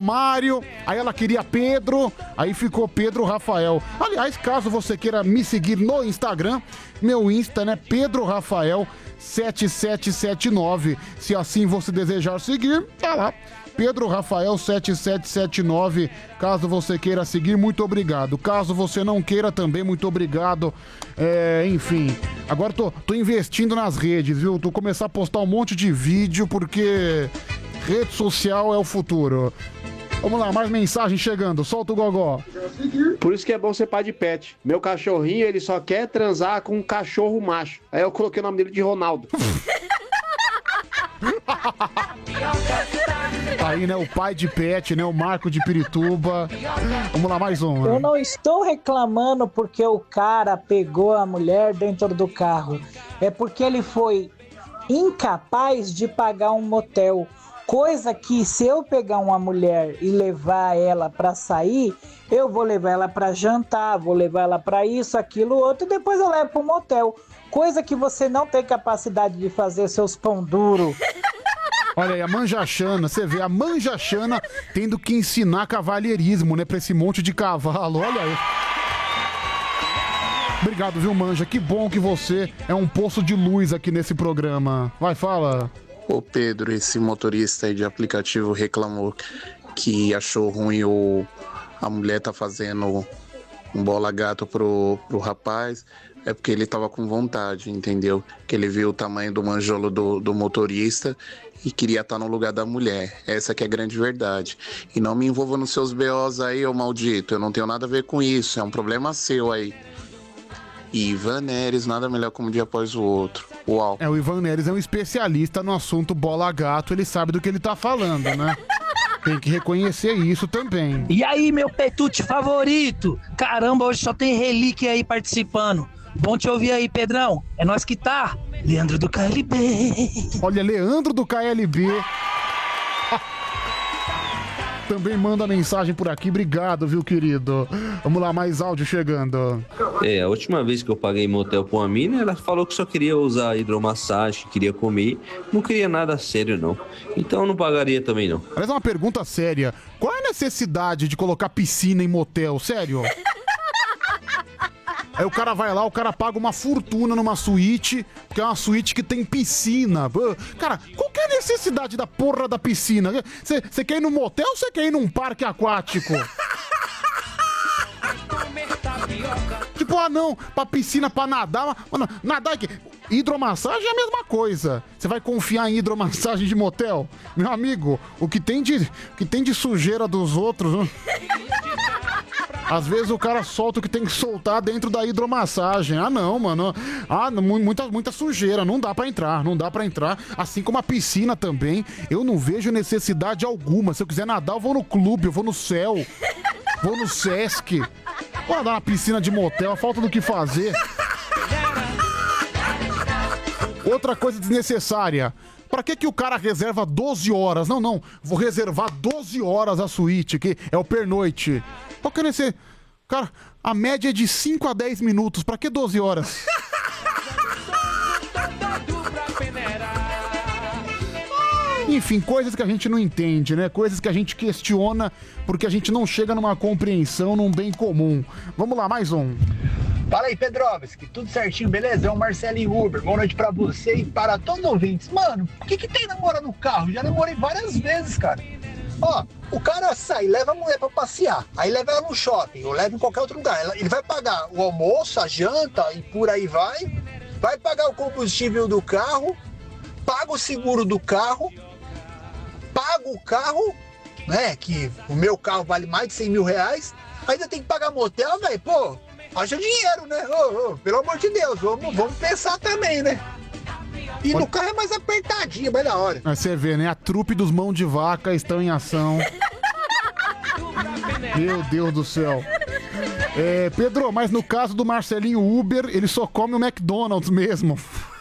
Mário, aí ela queria Pedro, aí ficou Pedro Rafael. Aliás, caso você queira me seguir no Instagram, meu Insta, né, Pedro Rafael 7779. Se assim você desejar seguir, tá lá. Pedro Rafael 7779. Caso você queira seguir, muito obrigado. Caso você não queira também, muito obrigado. Enfim, agora tô investindo nas redes, viu? Tô começando a postar um monte de vídeo porque rede social é o futuro. Vamos lá, mais mensagem chegando. Solta o gogó. Por isso que é bom ser pai de pet. Meu cachorrinho, ele só quer transar com um cachorro macho. Aí eu coloquei o nome dele de Ronaldo. Aí, né, o pai de pet, né, o Marco de Pirituba. Vamos lá, mais um. Eu não estou reclamando porque o cara pegou a mulher dentro do carro. É porque ele foi incapaz de pagar um motel. Coisa que se eu pegar uma mulher e levar ela pra sair, eu vou levar ela pra jantar, vou levar ela pra isso, aquilo, outro, e depois eu levo pro motel. Coisa que você não tem capacidade de fazer, seus pão duro. Olha aí, a Manjachana, você vê, a Manjachana tendo que ensinar cavalheirismo, né, pra esse monte de cavalo, olha aí. Obrigado, viu, Manja? Que bom que você é um poço de luz aqui nesse programa. Vai, fala. Ô Pedro, esse motorista aí de aplicativo reclamou que achou ruim a mulher tá fazendo um bola gato pro rapaz. É porque ele tava com vontade, entendeu? Que ele viu o tamanho do manjolo do motorista e queria estar no lugar da mulher. Essa que é a grande verdade. E não me envolva nos seus BOs aí, ô maldito. Eu não tenho nada a ver com isso. É um problema seu aí. E Ivan Neres, nada melhor como um dia após o outro. Uau. O Ivan Neres é um especialista no assunto bola gato, ele sabe do que ele tá falando, né? Tem que reconhecer isso também. E aí, meu petute favorito? Caramba, hoje só tem relíquia aí participando. Bom te ouvir aí, Pedrão. É nós que tá. Leandro do KLB. Olha, Leandro do KLB. Também manda mensagem por aqui. Obrigado, viu, querido? Vamos lá, mais áudio chegando. A última vez que eu paguei motel pra uma mina, ela falou que só queria usar hidromassagem, queria comer, não queria nada sério, não. Então eu não pagaria também, não. Aliás, uma pergunta séria. Qual é a necessidade de colocar piscina em motel? Sério? Aí o cara vai lá, o cara paga uma fortuna numa suíte, que é uma suíte que tem piscina. Cara, qual que é a necessidade da porra da piscina? Você quer ir num motel ou você quer ir num parque aquático? Tipo, não, pra piscina, pra nadar. Mano, nadar aqui. Hidromassagem é a mesma coisa. Você vai confiar em hidromassagem de motel? Meu amigo, o que tem de sujeira dos outros... Às vezes o cara solta o que tem que soltar dentro da hidromassagem. Ah, não, mano. Muita sujeira. Não dá pra entrar. Assim como a piscina também. Eu não vejo necessidade alguma. Se eu quiser nadar, eu vou no clube, eu vou no céu. Vou no Sesc. Vou nadar na piscina de motel. Falta do que fazer. Outra coisa desnecessária. Pra que o cara reserva 12 horas? Não. Vou reservar 12 horas a suíte, que é o pernoite. Qual que é nesse... Cara, a média é de 5 a 10 minutos. Pra que 12 horas? Enfim, coisas que a gente não entende, né? Coisas que a gente questiona porque a gente não chega numa compreensão, num bem comum. Vamos lá, mais um. Fala aí, Pedrovski, tudo certinho, beleza? É o Marcelinho Uber, boa noite pra você e para todos os ouvintes. Mano, por que tem namora no carro? Já namorei várias vezes, cara. Ó, o cara sai, leva a mulher pra passear, aí leva ela no shopping, ou leva em qualquer outro lugar. Ele vai pagar o almoço, a janta e por aí vai pagar o combustível do carro, paga o seguro do carro, paga o carro, né, que o meu carro vale mais de 100 mil reais, ainda tem que pagar motel, velho, pô, haja dinheiro, né, pelo amor de Deus, vamos pensar também, né. E no carro é mais apertadinho, mais da hora. Você vê, né? A trupe dos mão de vaca estão em ação. Meu Deus do céu. Pedro, mas no caso do Marcelinho Uber, ele só come o McDonald's mesmo.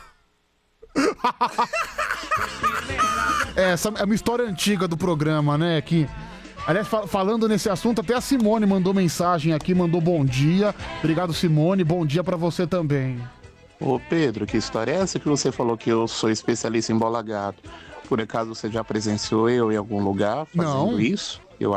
Essa é uma história antiga do programa, né? Que, aliás, falando nesse assunto, até a Simone mandou mensagem aqui, mandou bom dia. Obrigado, Simone. Bom dia pra você também. Ô Pedro, que história é essa que você falou que eu sou especialista em bola gato? Por acaso você já presenciou eu em algum lugar fazendo isso?